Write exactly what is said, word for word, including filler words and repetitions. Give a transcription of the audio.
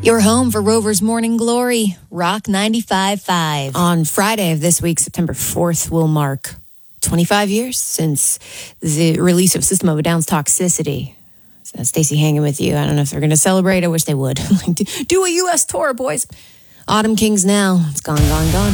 Your home for Rover's Morning Glory, Rock ninety-five point five. On Friday of this week, September fourth, will mark twenty-five years since the release of System of a Down's Toxicity. So Stacey hanging with you. I don't know if they're going to celebrate. I wish they would. Do a U S tour, boys. Autumn Kings now. It's gone, gone, gone.